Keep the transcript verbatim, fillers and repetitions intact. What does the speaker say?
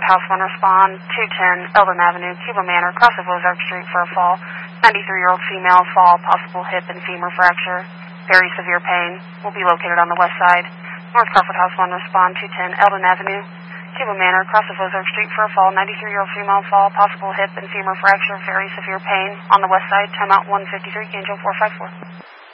House one, respond two ten Eldon Avenue, Cuba Manor, cross of Ozark Street for a fall. ninety-three-year-old female, fall, possible hip and femur fracture, very severe pain, will be located on the west side. North Crawford House one, respond two ten Eldon Avenue, Cuba Manor, cross of Ozark Street for a fall. ninety-three-year-old female, fall, possible hip and femur fracture, very severe pain on the west side. Timeout one fifty-three, Angel four five four.